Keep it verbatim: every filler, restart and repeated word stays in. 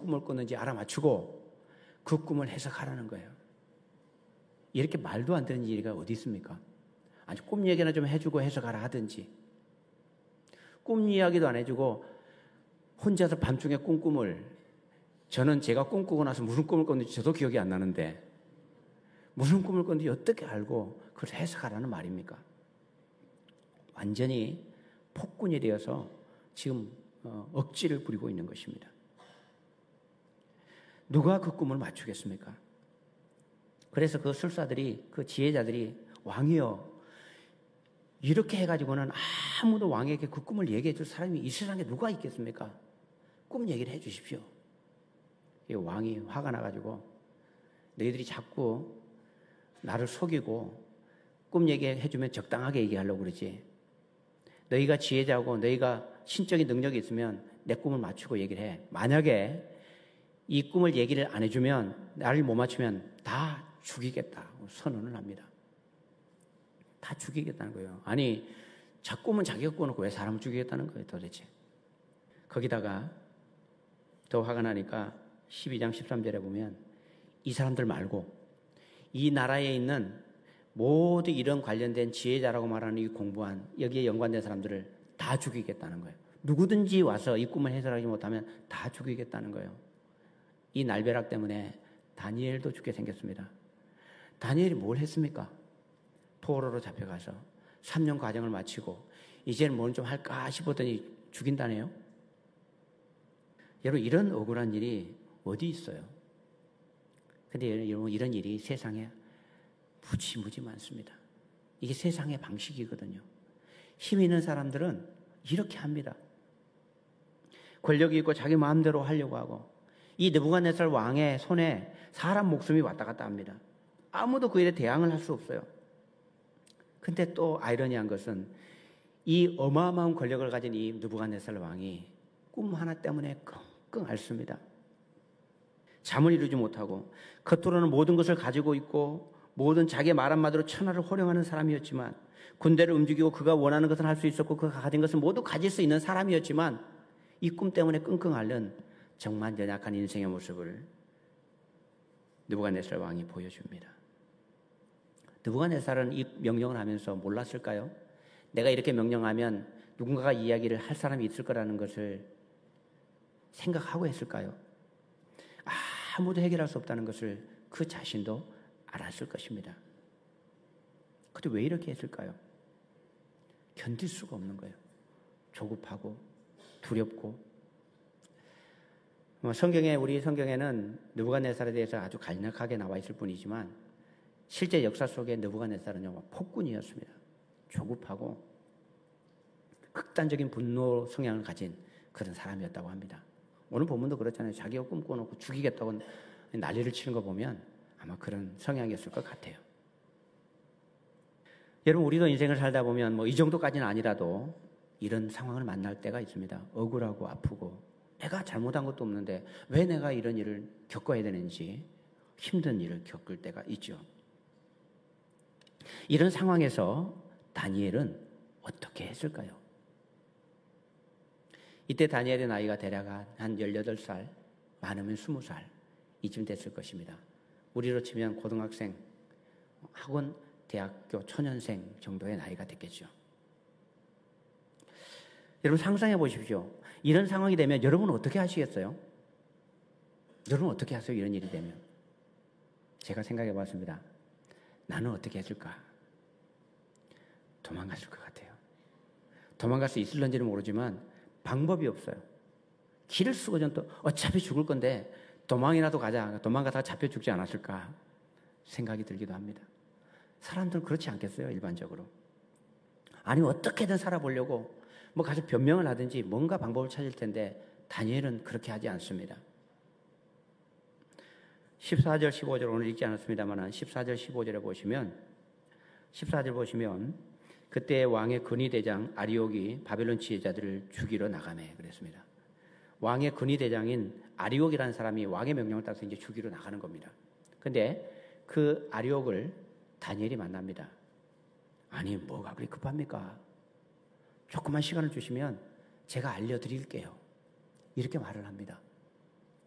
꿈을 꿨는지 알아맞히고 그 꿈을 해석하라는 거예요. 이렇게 말도 안 되는 일이 어디 있습니까? 아니, 꿈 얘기나 좀 해주고 해석하라 하든지, 꿈 이야기도 안 해주고 혼자서 밤중에 꿈꿈을, 저는 제가 꿈꾸고 나서 무슨 꿈을 꿨는지 저도 기억이 안 나는데 무슨 꿈을 꿨는지 어떻게 알고 그걸 해석하라는 말입니까? 완전히 폭군이 되어서 지금 억지를 부리고 있는 것입니다. 누가 그 꿈을 맞추겠습니까? 그래서 그 술사들이, 그 지혜자들이, 왕이여, 이렇게 해가지고는 아무도 왕에게 그 꿈을 얘기해 줄 사람이 이 세상에 누가 있겠습니까? 꿈 얘기를 해 주십시오. 이 왕이 화가 나가지고, 너희들이 자꾸 나를 속이고 꿈 얘기해 주면 적당하게 얘기하려고 그러지. 너희가 지혜자고 너희가 신적인 능력이 있으면 내 꿈을 맞추고 얘기를 해. 만약에 이 꿈을 얘기를 안 해주면, 나를 못 맞추면 다 죽이겠다고 선언을 합니다. 다 죽이겠다는 거예요. 아니, 자 꿈은 자기가 꿔놓고 왜 사람을 죽이겠다는 거예요, 도대체. 거기다가 더 화가 나니까 십이 장 십삼 절에 보면 이 사람들 말고 이 나라에 있는 모두 이런 관련된 지혜자라고 말하는 이 공부한, 여기에 연관된 사람들을 다 죽이겠다는 거예요. 누구든지 와서 이 꿈을 해설하지 못하면 다 죽이겠다는 거예요. 이 날벼락 때문에 다니엘도 죽게 생겼습니다. 다니엘이 뭘 했습니까? 포로로 잡혀가서 삼 년 과정을 마치고 이제는 뭘 좀 할까 싶었더니 죽인다네요. 여러분, 이런 억울한 일이 어디 있어요? 근데 여러분, 이런 일이 세상에 무지무지 많습니다. 이게 세상의 방식이거든요. 힘 있는 사람들은 이렇게 합니다. 권력이 있고 자기 마음대로 하려고 하고, 이 느부갓네살 왕의 손에 사람 목숨이 왔다 갔다 합니다. 아무도 그 일에 대항을 할 수 없어요. 근데 또 아이러니한 것은 이 어마어마한 권력을 가진 이 느부갓네살 왕이 꿈 하나 때문에 끙끙 앓습니다. 잠을 이루지 못하고, 겉으로는 모든 것을 가지고 있고 모든 자기의 말 한마디로 천하를 호령하는 사람이었지만, 군대를 움직이고 그가 원하는 것을 할 수 있었고 그가 가진 것을 모두 가질 수 있는 사람이었지만, 이 꿈 때문에 끙끙 앓는 정말 연약한 인생의 모습을 느부갓네살 왕이 보여줍니다. 느부갓네살은 이 명령을 하면서 몰랐을까요? 내가 이렇게 명령하면 누군가가 이야기를 할 사람이 있을 거라는 것을 생각하고 했을까요? 아무도 해결할 수 없다는 것을 그 자신도 알았을 것입니다. 근데 왜 이렇게 했을까요? 견딜 수가 없는 거예요. 조급하고 두렵고. 성경에, 우리 성경에는 느부갓네살에 대해서 아주 간략하게 나와 있을 뿐이지만 실제 역사 속에 느부갓네살은요, 폭군이었습니다. 조급하고 극단적인 분노 성향을 가진 그런 사람이었다고 합니다. 오늘 본문도 그렇잖아요. 자기가 꿈꿔놓고 죽이겠다고 난리를 치는 거 보면 아마 그런 성향이었을 것 같아요. 여러분, 우리도 인생을 살다 보면 뭐 이 정도까지는 아니라도 이런 상황을 만날 때가 있습니다. 억울하고 아프고, 내가 잘못한 것도 없는데 왜 내가 이런 일을 겪어야 되는지 힘든 일을 겪을 때가 있죠. 이런 상황에서 다니엘은 어떻게 했을까요? 이때 다니엘의 나이가 대략 한 열여덟 살, 많으면 스무 살 이쯤 됐을 것입니다. 우리로 치면 고등학생, 학원, 대학교 초년생 정도의 나이가 됐겠죠. 여러분, 상상해 보십시오. 이런 상황이 되면 여러분은 어떻게 하시겠어요? 여러분 어떻게 하세요? 이런 일이 되면. 제가 생각해 봤습니다. 나는 어떻게 했을까? 도망갔을 것 같아요. 도망갈 수 있을런지는 모르지만 방법이 없어요. 길을 쓰고는 또 어차피 죽을 건데 도망이라도 가자. 도망가다가 잡혀 죽지 않았을까 생각이 들기도 합니다. 사람들은 그렇지 않겠어요? 일반적으로. 아니, 어떻게든 살아보려고 뭐 가서 변명을 하든지 뭔가 방법을 찾을 텐데 다니엘은 그렇게 하지 않습니다. 십사 절 십오 절 오늘 읽지 않았습니다만 십사 절 십오 절에 보시면 십사 절 보시면 그때 왕의 근위대장 아리옥이 바벨론 지혜자들을 죽이러 나가매 그랬습니다. 왕의 근위대장인 아리옥이라는 사람이 왕의 명령을 따라서 이제 죽이러 나가는 겁니다. 근데 그 아리옥을 다니엘이 만납니다. 아니, 뭐가 그리 급합니까? 조금만 시간을 주시면 제가 알려드릴게요. 이렇게 말을 합니다.